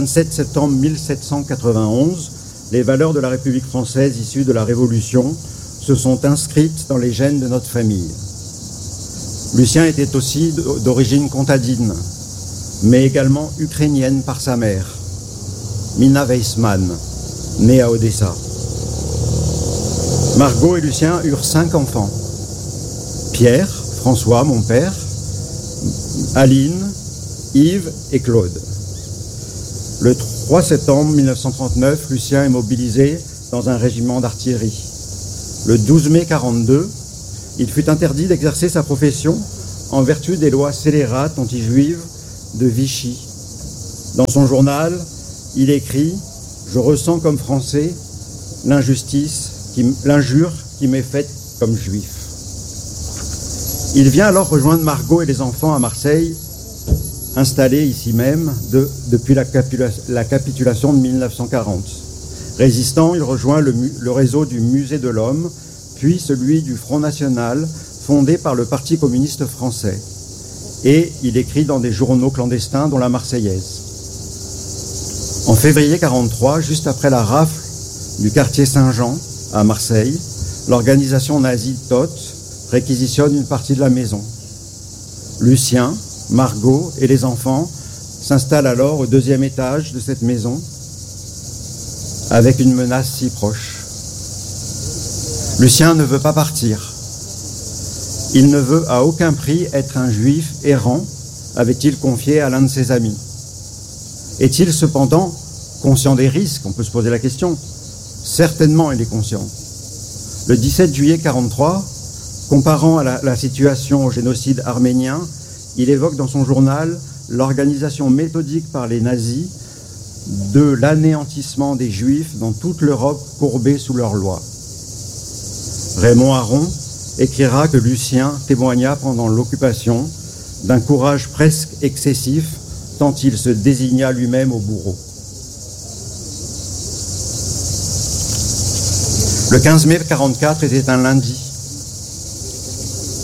27 septembre 1791, les valeurs de la République française issues de la Révolution se sont inscrites dans les gènes de notre famille. Lucien était aussi d'origine comtadine, mais également ukrainienne par sa mère, Mina Weissman, née à Odessa. Margot et Lucien eurent 5 enfants. Pierre, François, mon père, Aline, Yves et Claude. Le 3 septembre 1939, Lucien est mobilisé dans un régiment d'artillerie. Le 12 mai 1942, il fut interdit d'exercer sa profession en vertu des lois scélérates anti-juives de Vichy. Dans son journal, il écrit « Je ressens comme Français l'injure qui m'est faite comme Juif ». Il vient alors rejoindre Margot et les enfants à Marseille, installés ici même depuis la capitulation de 1940. Résistant, il rejoint le réseau du Musée de l'Homme, puis celui du Front National, fondé par le Parti communiste français. Et il écrit dans des journaux clandestins, dont la Marseillaise. En février 1943, juste après la rafle du quartier Saint-Jean à Marseille, l'organisation nazie TOT réquisitionne une partie de la maison. Lucien, Margot et les enfants s'installent alors au 2e étage de cette maison avec une menace si proche. Lucien ne veut pas partir. Il ne veut à aucun prix être un juif errant, avait-il confié à l'un de ses amis. Est-il cependant conscient des risques? On peut se poser la question. Certainement, il est conscient. Le 17 juillet 1943, comparant à la situation au génocide arménien, il évoque dans son journal l'organisation méthodique par les nazis de l'anéantissement des Juifs dans toute l'Europe courbée sous leurs lois. Raymond Aron écrira que Lucien témoigna pendant l'occupation d'un courage presque excessif tant il se désigna lui-même au bourreau. Le 15 mai 1944 était un lundi.